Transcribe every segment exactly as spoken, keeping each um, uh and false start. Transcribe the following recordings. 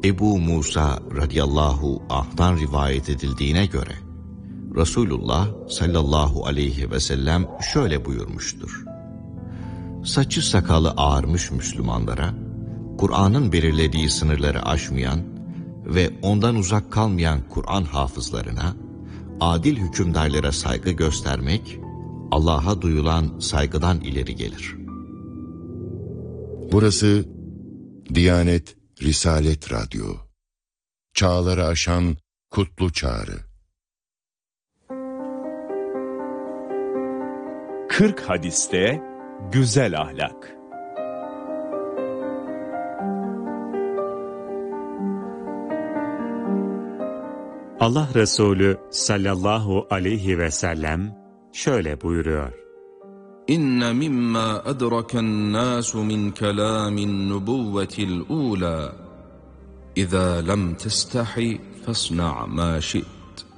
Ebu Musa radıyallahu anh'tan rivayet edildiğine göre Resulullah sallallahu aleyhi ve sellem şöyle buyurmuştur: saçı sakalı ağarmış Müslümanlara, Kur'an'ın belirlediği sınırları aşmayan ve ondan uzak kalmayan Kur'an hafızlarına, adil hükümdarlara saygı göstermek, Allah'a duyulan saygıdan ileri gelir. Burası Diyanet Risalet Radyo. Çağları aşan kutlu çağrı. kırk hadiste güzel ahlak. Allah Resulü sallallahu aleyhi ve sellem şöyle buyuruyor: İnne mimma adraken nasu min kelamin nubuvvetil ula İzâ lem testahi fasna' ma şi't.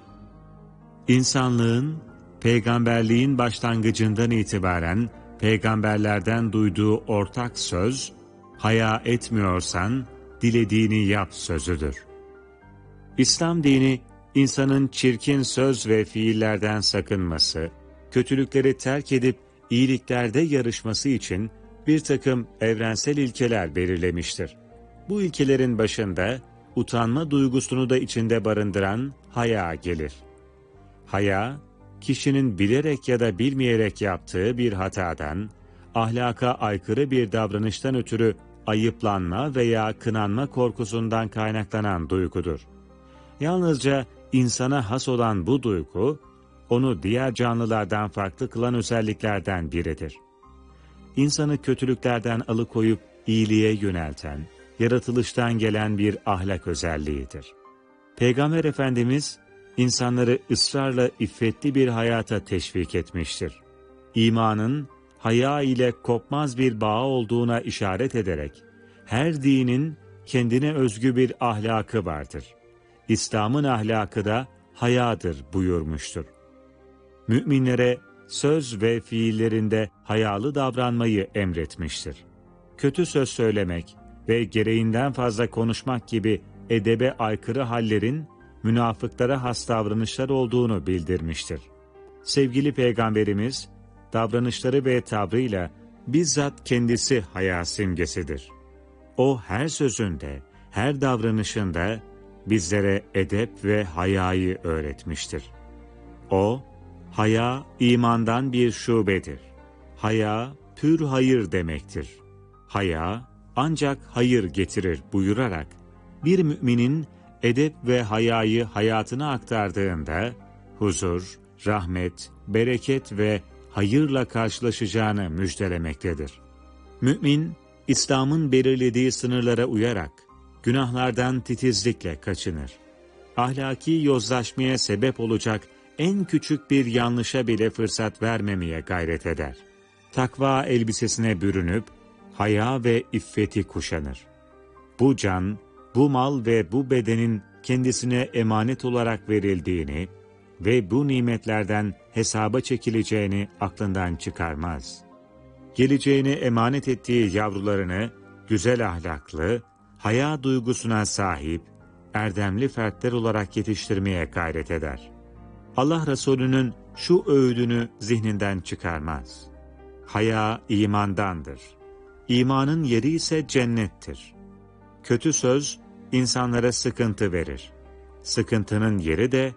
İnsanlığın peygamberliğin başlangıcından itibaren peygamberlerden duyduğu ortak söz, haya etmiyorsan dilediğini yap sözüdür. İslam dini, insanın çirkin söz ve fiillerden sakınması, kötülükleri terk edip iyiliklerde yarışması için bir takım evrensel ilkeler belirlemiştir. Bu ilkelerin başında utanma duygusunu da içinde barındıran haya gelir. Haya, kişinin bilerek ya da bilmeyerek yaptığı bir hatadan, ahlaka aykırı bir davranıştan ötürü ayıplanma veya kınanma korkusundan kaynaklanan duygudur. Yalnızca insana has olan bu duygu, onu diğer canlılardan farklı kılan özelliklerden biridir. İnsanı kötülüklerden alıkoyup iyiliğe yönelten, yaratılıştan gelen bir ahlak özelliğidir. Peygamber Efendimiz, insanları ısrarla iffetli bir hayata teşvik etmiştir. İmanın, haya ile kopmaz bir bağ olduğuna işaret ederek, her dinin kendine özgü bir ahlakı vardır. İslam'ın ahlakı da hayadır buyurmuştur. Müminlere söz ve fiillerinde hayalı davranmayı emretmiştir. Kötü söz söylemek ve gereğinden fazla konuşmak gibi edebe aykırı hallerin münafıklara has davranışlar olduğunu bildirmiştir. Sevgili Peygamberimiz, davranışları ve tavrıyla bizzat kendisi haya simgesidir. O her sözünde, her davranışında bizlere edep ve hayayı öğretmiştir. O, haya imandan bir şubedir. Haya pür hayır demektir. Haya ancak hayır getirir buyurarak bir müminin edep ve hayayı hayatına aktardığında huzur, rahmet, bereket ve hayırla karşılaşacağını müjdelemektedir. Mümin, İslam'ın belirlediği sınırlara uyarak günahlardan titizlikle kaçınır. Ahlaki yozlaşmaya sebep olacak en küçük bir yanlışa bile fırsat vermemeye gayret eder. Takva elbisesine bürünüp haya ve iffeti kuşanır. Bu can, bu mal ve bu bedenin kendisine emanet olarak verildiğini ve bu nimetlerden hesaba çekileceğini aklından çıkarmaz. Geleceğine emanet ettiği yavrularını güzel ahlaklı, haya duygusuna sahip, erdemli fertler olarak yetiştirmeye gayret eder. Allah Resulü'nün şu öğüdünü zihninden çıkarmaz. Haya imandandır. İmanın yeri ise cennettir. Kötü söz insanlara sıkıntı verir. Sıkıntının yeri de